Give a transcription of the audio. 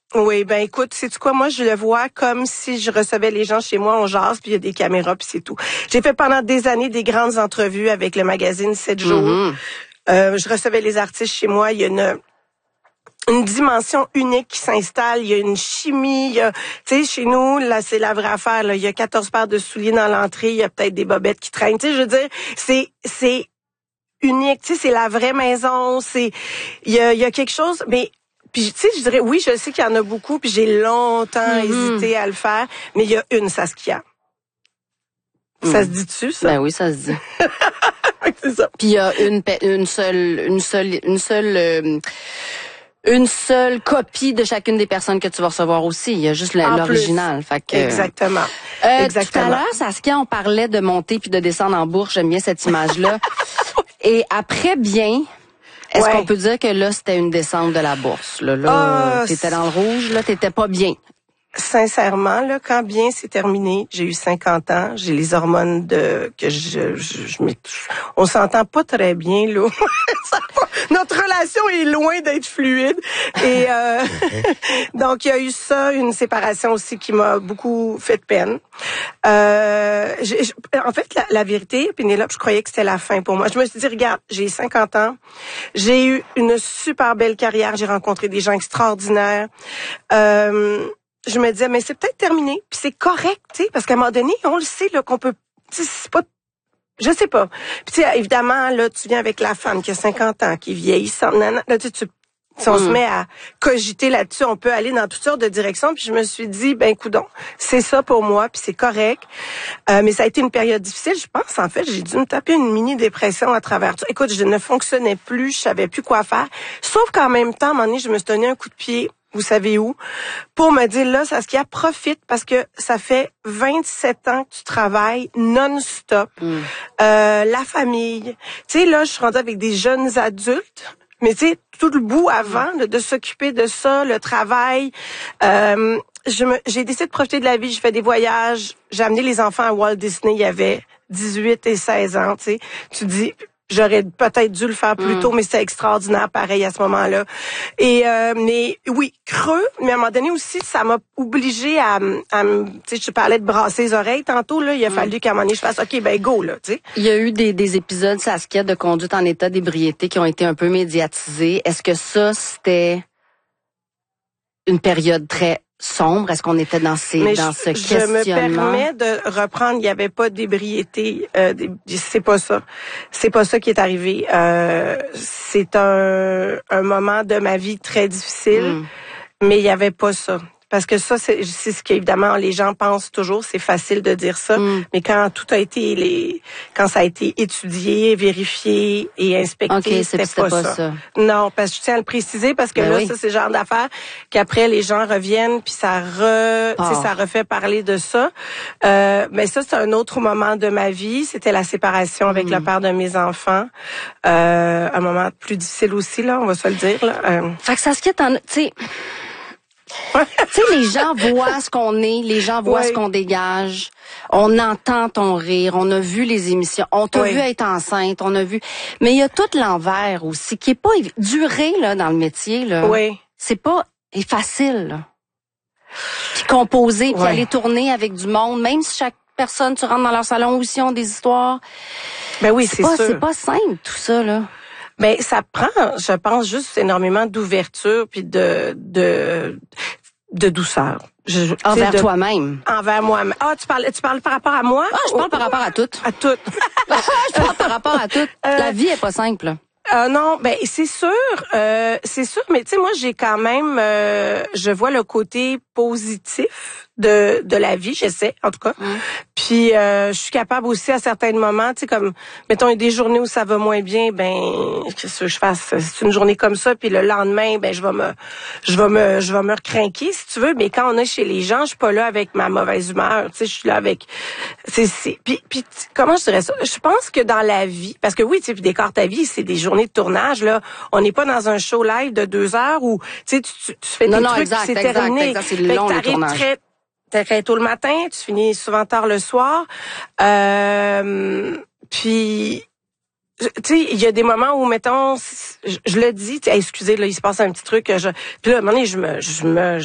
Oui, ben écoute, sais-tu quoi, moi je le vois comme si je recevais les gens chez moi, on jase, puis il y a des caméras, puis c'est tout. J'ai fait pendant des années des grandes entrevues avec le magazine 7 jours. Mm-hmm. Je recevais les artistes chez moi, il y a une dimension unique qui s'installe, il y a une chimie, tu sais, chez nous, là, c'est la vraie affaire, là, il y a 14 paires de souliers dans l'entrée, il y a peut-être des bobettes qui traînent, tu sais, je veux dire, c'est unique, tu sais, c'est la vraie maison, il y a quelque chose, mais puis tu sais, je dirais oui, je sais qu'il y en a beaucoup, puis j'ai longtemps hésité à le faire, mais il y a une Saskia. Ça se dit-tu, ça? Ben oui, ça se dit. C'est ça. Puis il y a une seule copie de chacune des personnes que tu vas recevoir aussi. Il y a juste l'original. Fait que, Exactement. Tout à l'heure, Saskia, on parlait de monter puis de descendre en bourse. J'aime bien cette image-là. Et après bien, est-ce qu'on peut dire que là, c'était une descente de la bourse? Là, t'étais dans le rouge, là, t'étais pas bien. Sincèrement, là, quand bien c'est terminé, j'ai eu 50 ans, j'ai les hormones on s'entend pas très bien, là. Notre relation est loin d'être fluide. Et donc, il y a eu ça, une séparation aussi qui m'a beaucoup fait de peine. En fait, la vérité, Pénélope, je croyais que c'était la fin pour moi. Je me suis dit, regarde, j'ai 50 ans, j'ai eu une super belle carrière, j'ai rencontré des gens extraordinaires. Je me disais, mais c'est peut-être terminé, puis c'est correct, tu sais, parce qu'à un moment donné, on le sait, là, qu'on peut, tu sais, c'est pas, je sais pas. Puis tu sais, évidemment, là, tu viens avec la femme qui a 50 ans, qui est vieillissante, là, si on se met à cogiter là-dessus, on peut aller dans toutes sortes de directions. Puis je me suis dit, ben coudonc, c'est ça pour moi, puis c'est correct. Mais ça a été une période difficile. Je pense, en fait, j'ai dû me taper une mini-dépression à travers tout. Écoute, je ne fonctionnais plus, je savais plus quoi faire. Sauf qu'en même temps, à un moment donné, je me suis donné un coup de pied. Vous savez où? Pour me dire, là, Saskia, profite parce que ça fait 27 ans que tu travailles non-stop. La famille. Tu sais, là, je suis rendue avec des jeunes adultes. Mais tu sais, tout le bout avant de s'occuper de ça, le travail, j'ai décidé de profiter de la vie. J'ai fait des voyages. J'ai amené les enfants à Walt Disney. Il y avait 18 et 16 ans, tu sais. Tu dis, j'aurais peut-être dû le faire plus tôt, mais c'était extraordinaire, pareil, à ce moment-là. Et mais oui, creux, mais à un moment donné aussi, ça m'a obligée à tu sais, je te parlais de brasser les oreilles tantôt, là. Il a fallu qu'à un moment donné, je fasse, OK, ben go, là, tu sais. Il y a eu des épisodes, Saskia, de conduite en état d'ébriété qui ont été un peu médiatisés. Est-ce que ça, c'était une période très sombre? Est-ce qu'on était dans ce questionnement? Je me permets de reprendre, il n'y avait pas d'ébriété, c'est pas ça. C'est pas ça qui est arrivé. C'est un moment de ma vie très difficile, mais il n'y avait pas ça. Parce que ça, c'est ce qu'évidemment les gens pensent toujours, c'est facile de dire ça, mais quand tout a été quand ça a été étudié, vérifié et inspecté, c'était pas ça. Non, parce que je tiens à le préciser parce que ça c'est le genre d'affaire qu'après les gens reviennent puis ça refait parler de ça. Mais ça c'est un autre moment de ma vie, c'était la séparation avec le père de mes enfants. Un moment plus difficile aussi là, on va se le dire là. Fait que Saskia, tu sais, les gens voient ce qu'on est, les gens voient ce qu'on dégage. On entend ton rire, on a vu les émissions, on t'a vu être enceinte, on a vu. Mais il y a tout l'envers aussi, qui est pas duré là dans le métier là. Oui. C'est pas facile. Là. Puis composer, puis aller tourner avec du monde, même si chaque personne, tu rentres dans leur salon aussi, ont des histoires. Ben oui, c'est sûr. C'est pas simple tout ça là. Ben ça prend, je pense, juste énormément d'ouverture puis de douceur. Envers toi-même. Envers moi-même. Ah, tu parles par rapport à moi? Ah, je parle par rapport à tout. À tout. Je parle par rapport à tout. La vie est pas simple. Non, ben c'est sûr, mais tu sais moi j'ai quand même je vois le côté positif de la vie, j'essaie en tout cas. Puis je suis capable aussi à certains moments, tu sais comme mettons il y a des journées où ça va moins bien, ben qu'est-ce que je fasse, c'est une journée comme ça puis le lendemain ben je vais me recrinquer si tu veux, mais quand on est chez les gens, je suis pas là avec ma mauvaise humeur, tu sais je suis là avec puis comment je dirais ça, je pense que dans la vie parce que oui, tu sais puis décore ta vie, c'est des journées de tournage là, on n'est pas dans un show live de 2 heures où tu sais tu fais tes trucs c'est terminé. Exact, c'est long le tournage. Très tôt le matin, tu finis souvent tard le soir. Puis tu sais, il y a des moments où mettons je le dis, excusez là, il se passe un petit truc puis là à un moment donné je